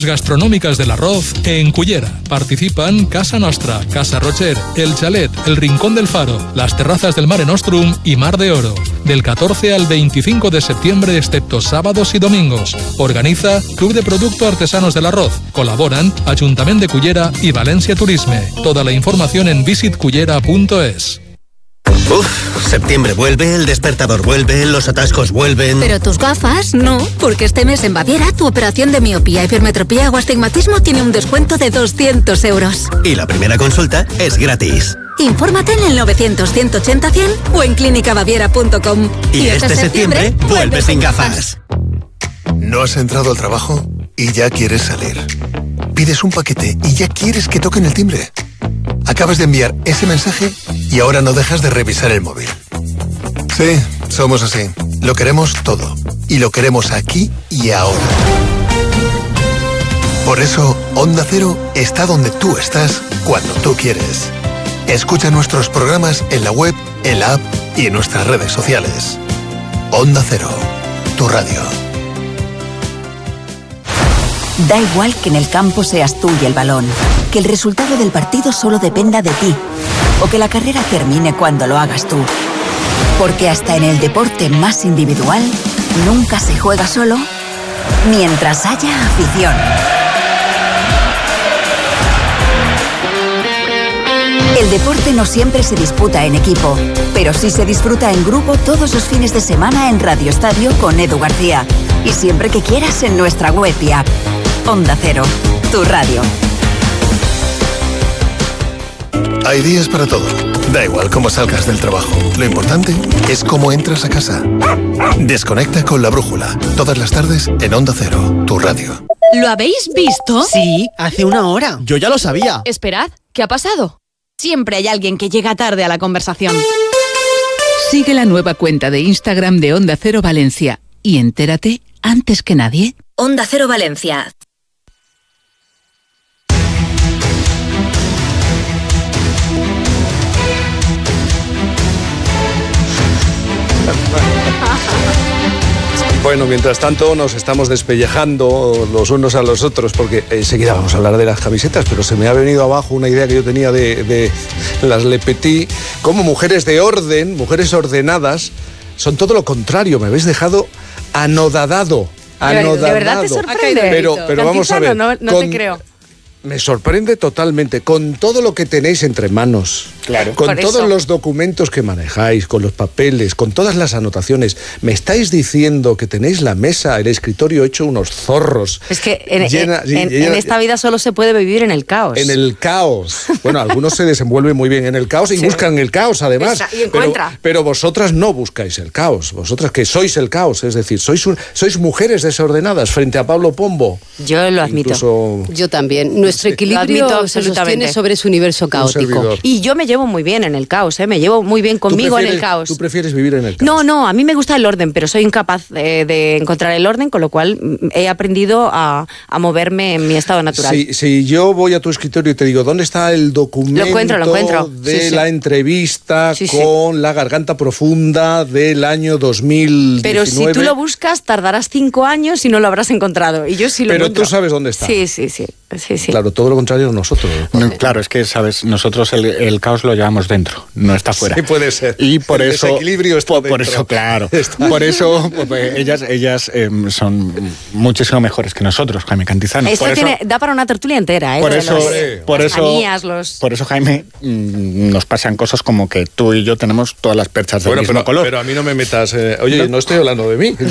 Gastronómicas del arroz en Cullera. Participan Casa Nostra, Casa Rocher, El Chalet, El Rincón del Faro, las terrazas del Mare Nostrum y Mar de Oro. Del 14 al 25 de septiembre, excepto sábados y domingos. Organiza Club de Producto Artesanos del Arroz. Colaboran Ayuntamiento de Cullera y Valencia Turisme. Toda la información en visitcullera.es. Septiembre vuelve, el despertador vuelve, los atascos vuelven... Pero tus gafas, no, porque este mes en Baviera tu operación de miopía, hipermetropía o astigmatismo tiene un descuento de 200 euros. Y la primera consulta es gratis. Infórmate en el 900-180-100 o en clínicabaviera.com. Y este septiembre vuelve sin gafas. ¿No has entrado al trabajo y ya quieres salir? Pides un paquete y ya quieres que toquen el timbre. Acabas de enviar ese mensaje y ahora no dejas de revisar el móvil. Sí, somos así. Lo queremos todo. Y lo queremos aquí y ahora. Por eso, Onda Cero está donde tú estás, cuando tú quieres. Escucha nuestros programas en la web, en la app y en nuestras redes sociales. Onda Cero, tu radio. Da igual que en el campo seas tú y el balón, que el resultado del partido solo dependa de ti, o que la carrera termine cuando lo hagas tú. Porque hasta en el deporte más individual, nunca se juega solo, mientras haya afición. El deporte no siempre se disputa en equipo, pero sí se disfruta en grupo todos los fines de semana en Radio Estadio con Edu García. Y siempre que quieras en nuestra web y app. Onda Cero, tu radio. Hay días para todo. Da igual cómo salgas del trabajo. Lo importante es cómo entras a casa. Desconecta con La Brújula. Todas las tardes en Onda Cero, tu radio. ¿Lo habéis visto? Sí, hace una hora. Yo ya lo sabía. Esperad, ¿qué ha pasado? Siempre hay alguien que llega tarde a la conversación. Sigue la nueva cuenta de Instagram de Onda Cero Valencia y entérate antes que nadie. Onda Cero Valencia. Bueno, mientras tanto nos estamos despellejando los unos a los otros porque enseguida vamos a hablar de las camisetas, pero se me ha venido abajo una idea que yo tenía de las Le Petit, como mujeres de orden, mujeres ordenadas, son todo lo contrario, me habéis dejado anodadado. De verdad te sorprende. Pero vamos a ver. No te creo. Me sorprende totalmente, con todo lo que tenéis entre manos, claro, con todos los documentos que manejáis, con los papeles, con todas las anotaciones. ¿Me estáis diciendo que tenéis la mesa, el escritorio hecho unos zorros? Es que en esta vida solo se puede vivir en el caos. En el caos. Bueno, algunos se desenvuelven muy bien en el caos y buscan el caos, además. Y encuentra. Pero vosotras no buscáis el caos. Vosotras que sois el caos, es decir, sois mujeres desordenadas frente a Pablo Pombo. Yo lo admito. Incluso... Yo también. Nuestro equilibrio se sostiene sobre su universo caótico. Y yo me llevo muy bien en el caos, me llevo muy bien conmigo en el caos. ¿Tú prefieres vivir en el caos? No, a mí me gusta el orden, pero soy incapaz de encontrar el orden, con lo cual he aprendido a moverme en mi estado natural. Si yo voy a tu escritorio y te digo, ¿dónde está el documento lo encuentro. de la entrevista con la garganta profunda del año 2019? Pero si tú lo buscas, tardarás 5 años y no lo habrás encontrado. Y yo sí lo encuentro. Pero tú sabes dónde está. Sí. Claro, todo lo contrario a nosotros. Claro, es que, ¿sabes? Nosotros el caos lo llevamos dentro, no está fuera. Sí, puede ser. Y por eso... El desequilibrio está dentro. Por eso, claro. Por eso ellas son muchísimo mejores que nosotros, Jaime Cantizano. Da para una tertulia entera, ¿eh? Por eso, Jaime, nos pasan cosas como que tú y yo tenemos todas las perchas del mismo color. Pero a mí no me metas... Oye, no estoy hablando de mí.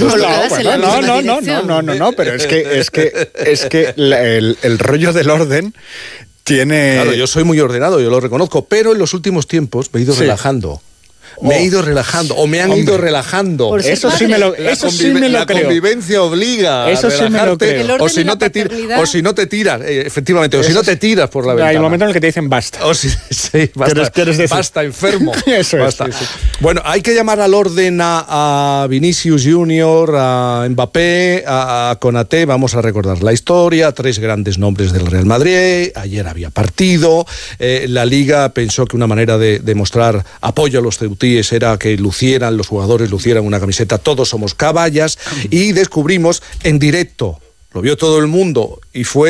No, pero es que el rollo del orden tiene... Claro, yo soy muy ordenado, yo lo reconozco, pero en los últimos tiempos me he ido relajando. Me he ido relajando, o me han ido relajando. Eso sí me lo creo. La convivencia obliga eso a relajarte, sí me lo creo. o si no te tiras, efectivamente, o si no te tiras por la ventana. Hay un momento en el que te dicen basta. Basta, ¿Quieres decir? Basta, enfermo. Eso basta. Es. Sí. Bueno, hay que llamar al orden a Vinicius Junior, a Mbappé, a Konaté. Vamos a recordar la historia. 3 grandes nombres del Real Madrid. Ayer había partido. La Liga pensó que una manera de mostrar apoyo a los ceutíes era que los jugadores lucieran una camiseta Todos somos caballas, y descubrimos en directo lo vio todo el mundo y fue